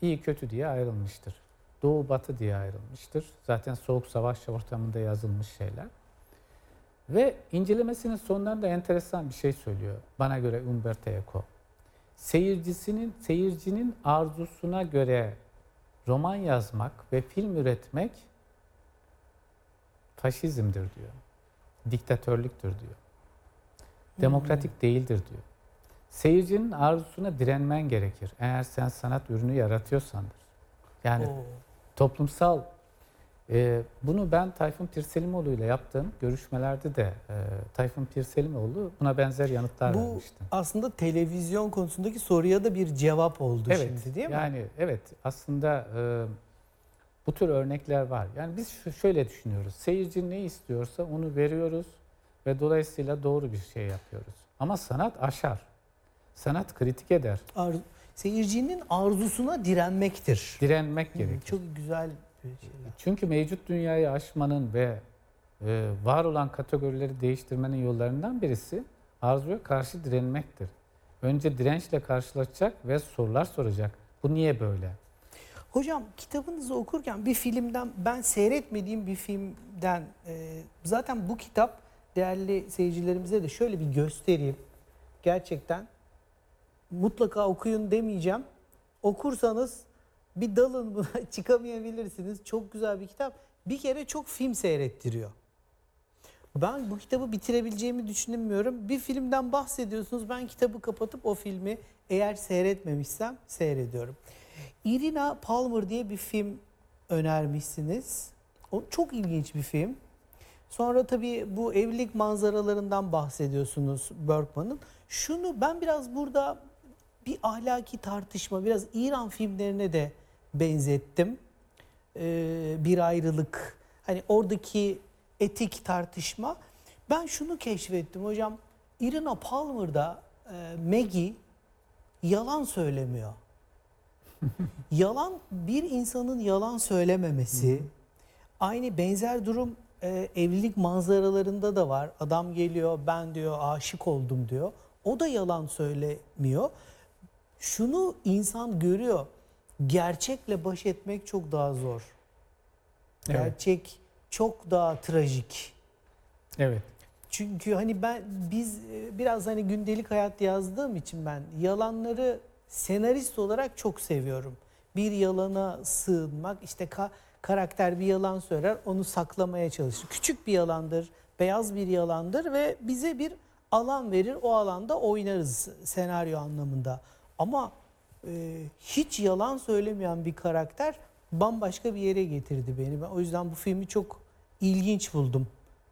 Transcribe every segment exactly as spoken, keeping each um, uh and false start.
iyi kötü diye ayrılmıştır. Doğu batı diye ayrılmıştır. Zaten soğuk savaş ortamında yazılmış şeyler. Ve incelemesinin sonlarında enteresan bir şey söylüyor. Bana göre Umberto Eco. Seyircisinin, seyircinin arzusuna göre roman yazmak ve film üretmek faşizmdir diyor. Diktatörlüktür diyor. Demokratik hmm. değildir diyor. Seyircinin arzusuna direnmen gerekir. Eğer sen sanat ürünü yaratıyorsandır. Yani Oo. toplumsal e, bunu ben Tayfun Pirselimoğlu ile yaptığım görüşmelerde de e, Tayfun Pirselimoğlu buna benzer yanıtlar Bu, vermişti. Bu aslında televizyon konusundaki soruya da bir cevap oldu evet, şimdi değil mi? Yani evet aslında e, bu tür örnekler var. Yani biz şöyle düşünüyoruz. Seyirci ne istiyorsa onu veriyoruz ve dolayısıyla doğru bir şey yapıyoruz. Ama sanat aşar. Sanat kritik eder. Ar seyircinin arzusuna direnmektir. Direnmek gerekir. Çok güzel bir şey. Çünkü mevcut dünyayı aşmanın ve e, var olan kategorileri değiştirmenin yollarından birisi arzuya karşı direnmektir. Önce dirençle karşılaşacak ve sorular soracak. Bu niye böyle? Hocam kitabınızı okurken bir filmden, ben seyretmediğim bir filmden, e, zaten bu kitap değerli seyircilerimize de şöyle bir göstereyim. Gerçekten mutlaka okuyun demeyeceğim. Okursanız bir dalın buna, çıkamayabilirsiniz. Çok güzel bir kitap. Bir kere çok film seyrettiriyor. Ben bu kitabı bitirebileceğimi düşünmüyorum. Bir filmden bahsediyorsunuz. Ben kitabı kapatıp o filmi eğer seyretmemişsem seyrediyorum. Irina Palmer diye bir film önermişsiniz. O çok ilginç bir film. Sonra tabii bu evlilik manzaralarından bahsediyorsunuz Bergman'ın. Şunu ben biraz burada bir ahlaki tartışma, biraz İran filmlerine de benzettim. Ee, bir ayrılık, hani oradaki etik tartışma. Ben şunu keşfettim hocam. Irina Palmer'da e, Maggie yalan söylemiyor. Yalan, bir insanın yalan söylememesi. Aynı benzer durum e, evlilik manzaralarında da var. Adam geliyor, ben diyor aşık oldum diyor. O da yalan söylemiyor. Şunu insan görüyor. Gerçekle baş etmek çok daha zor. Evet. Gerçek çok daha trajik. Evet. Çünkü hani ben biz biraz hani gündelik hayat yazdığım için ben yalanları senarist olarak çok seviyorum. Bir yalana sığınmak, işte ka karakter bir yalan söyler, onu saklamaya çalışır. Küçük bir yalandır, beyaz bir yalandır ve bize bir alan verir, o alanda oynarız senaryo anlamında. Ama e, hiç yalan söylemeyen bir karakter bambaşka bir yere getirdi beni. Ben o yüzden bu filmi çok ilginç buldum.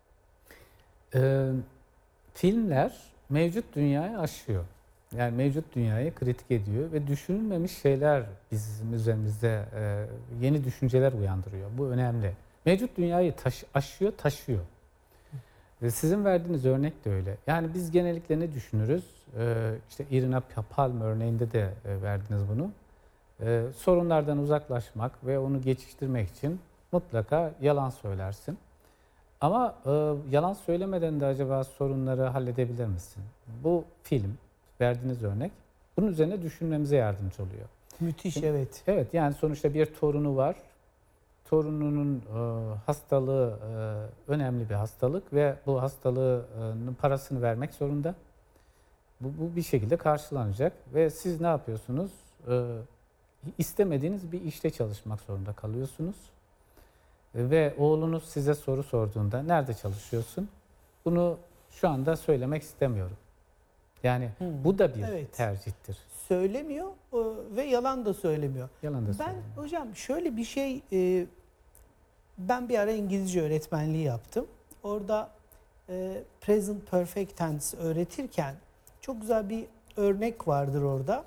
Ee, filmler mevcut dünyayı aşıyor. Yani mevcut dünyayı kritik ediyor ve düşünülmemiş şeyler bizim üzerimizde e, yeni düşünceler uyandırıyor. Bu önemli. Mevcut dünyayı taş, aşıyor, taşıyor. Ve sizin verdiğiniz örnek de öyle. Yani biz genellikle ne düşünürüz? Ee, işte Irina Palmer örneğinde de e, verdiniz bunu. Ee, sorunlardan uzaklaşmak ve onu geçiştirmek için mutlaka yalan söylersin. Ama e, yalan söylemeden de acaba sorunları halledebilir misin? Bu film, verdiğiniz örnek, bunun üzerine düşünmemize yardımcı oluyor. Müthiş, Şimdi, evet. Evet, yani sonuçta bir torunu var. Torununun e, hastalığı e, önemli bir hastalık ve bu hastalığın parasını vermek zorunda. Bu, bu bir şekilde karşılanacak ve siz ne yapıyorsunuz? E, istemediğiniz bir işte çalışmak zorunda kalıyorsunuz. Ve oğlunuz size soru sorduğunda nerede çalışıyorsun? Bunu şu anda söylemek istemiyorum. Yani hmm. bu da bir evet. tercihtir. Söylemiyor ve yalan da söylemiyor. Yalan da ben söylemiyor. Hocam şöyle bir şey, ben bir ara İngilizce öğretmenliği yaptım. Orada present perfect tense öğretirken çok güzel bir örnek vardır orada.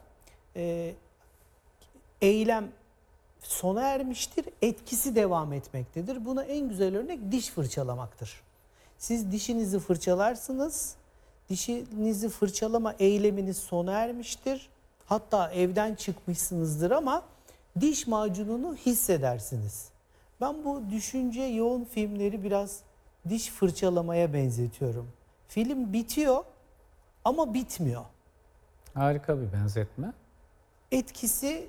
Eylem sona ermiştir, etkisi devam etmektedir. Buna en güzel örnek diş fırçalamaktır. Siz dişinizi fırçalarsınız, dişinizi fırçalama eyleminiz sona ermiştir. Hatta evden çıkmışsınızdır ama diş macununu hissedersiniz. Ben bu düşünce yoğun filmleri biraz diş fırçalamaya benzetiyorum. Film bitiyor ama bitmiyor. Harika bir benzetme. Etkisi